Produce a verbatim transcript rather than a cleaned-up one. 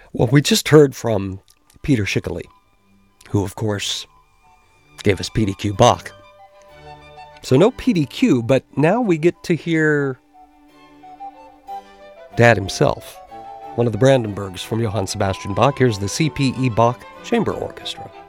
Well, we just heard from Peter Schickele, who, of course, gave us P D Q Bach. So no P D Q, but now we get to hear Dad himself, one of the Brandenburgs from Johann Sebastian Bach. Here's the C P E Bach Chamber Orchestra.